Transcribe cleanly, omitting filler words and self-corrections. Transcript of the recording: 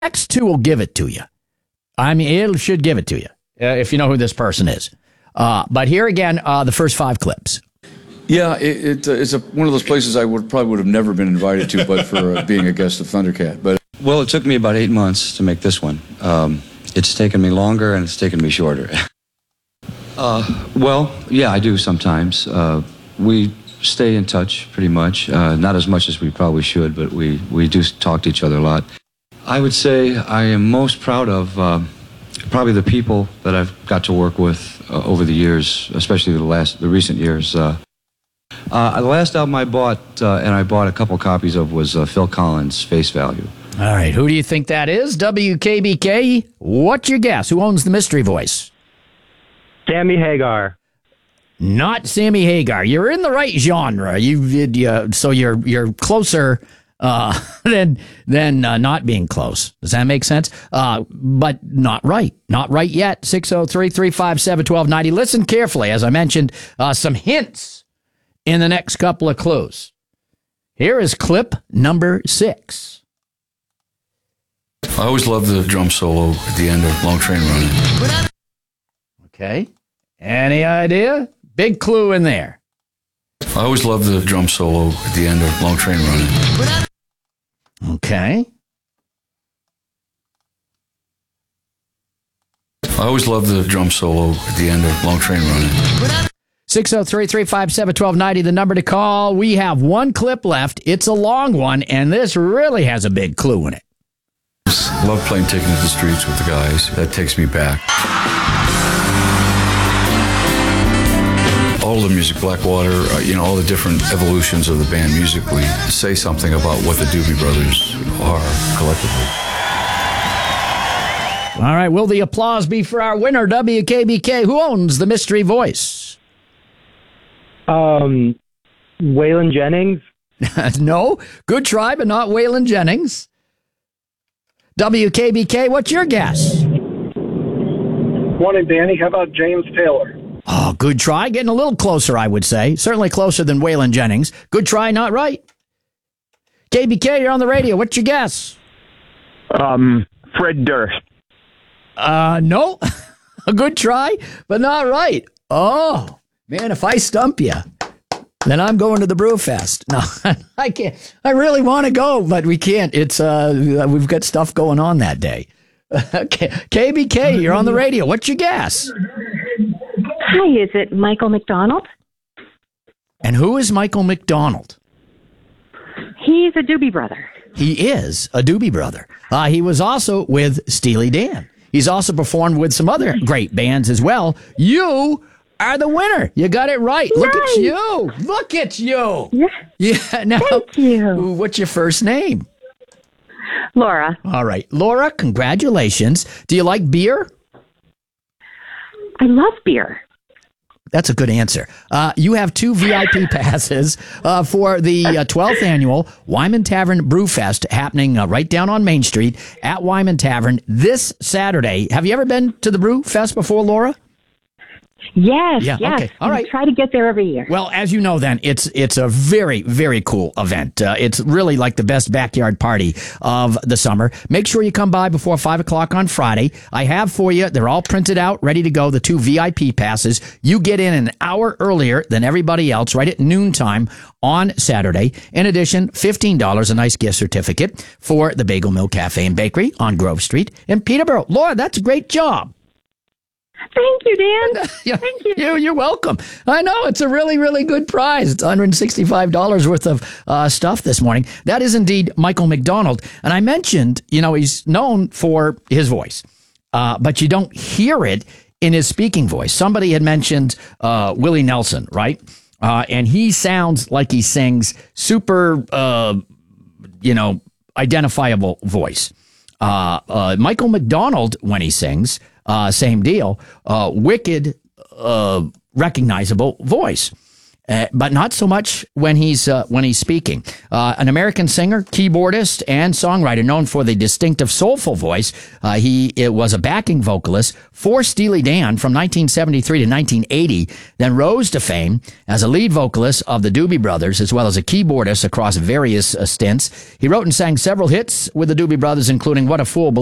Next two will give it to you. I mean, it should give it to you if you know who this person is. But here again, the first 5 clips. Yeah, it's one of those places I probably would have never been invited to, but for being a guest of Thundercat. But well, it took me about 8 months to make this one. It's taken me longer and it's taken me shorter. Well, yeah, I do sometimes. We stay in touch pretty much. Not as much as we probably should, but we do talk to each other a lot. I would say I am most proud of probably the people that I've got to work with over the years, especially the recent years. The last album I bought, and I bought a couple copies of, was Phil Collins' Face Value. All right, who do you think that is? WKBK, what's your guess? Who owns the mystery voice? Sammy Hagar. Not Sammy Hagar. You're in the right genre. So you're closer than not being close. Does that make sense? But not right. Not right yet. 603-357-1290. Listen carefully. As I mentioned, some hints in the next couple of clues. Here is clip number 6. I always loved the drum solo at the end of Long Train Running. Okay. Any idea? Big clue in there. I always loved the drum solo at the end of Long Train Running. Okay. I always loved the drum solo at the end of Long Train Running. 603-357-1290, the number to call. We have one clip left. It's a long one, and this really has a big clue in it. Love playing Taking to the Streets with the guys. That takes me back. All the music, Blackwater, all the different evolutions of the band musically say something about what the Doobie Brothers are collectively. All right, will the applause be for our winner, WKBK? Who owns the mystery voice? Waylon Jennings. No, good try, but not Waylon Jennings. WKBK, what's your guess? Morning, Danny. How about James Taylor? Oh, good try. Getting a little closer, I would say. Certainly closer than Waylon Jennings. Good try, not right. KBK, you're on the radio. What's your guess? Fred Durst. No. A good try, but not right. Oh, man, if I stump you, then I'm going to the Brewfest. No, I can't. I really want to go, but we can't. It's we've got stuff going on that day. Okay, KBK, you're on the radio. What's your guess? Hi, is it Michael McDonald? And who is Michael McDonald? He's a Doobie Brother. He is a Doobie Brother. He was also with Steely Dan. He's also performed with some other great bands as well. You are the winner. You got it right. Look at you. Look at you. Yeah. Now, thank you. What's your first name? Laura. All right. Laura, congratulations. Do you like beer? I love beer. That's a good answer. You have 2 VIP passes for the 12th annual Wyman Tavern Brewfest happening right down on Main Street at Wyman Tavern this Saturday. Have you ever been to the Brewfest before, Laura? Yes, yeah, yes. Okay. All right. I try to get there every year. Well, as you know, then, it's a very, very cool event. It's really like the best backyard party of the summer. Make sure you come by before 5 o'clock on Friday. I have for you, they're all printed out, ready to go, the 2 VIP passes. You get in an hour earlier than everybody else, right at noontime on Saturday. In addition, $15, a nice gift certificate for the Bagel Mill Cafe and Bakery on Grove Street in Peterborough. Laura, that's a great job. Thank you, Dan. Thank you. You're welcome. I know it's a really, really good prize. It's $165 worth of stuff this morning. That is indeed Michael McDonald. And I mentioned, he's known for his voice, but you don't hear it in his speaking voice. Somebody had mentioned Willie Nelson, right? And he sounds like he sings super, identifiable voice. Michael McDonald, when he sings, same deal, wicked, recognizable voice. but not so much when he's speaking. An American singer, keyboardist, and songwriter known for the distinctive soulful voice. He was a backing vocalist for Steely Dan from 1973 to 1980, then rose to fame as a lead vocalist of the Doobie Brothers, as well as a keyboardist across various stints. He wrote and sang several hits with the Doobie Brothers, including What a Fool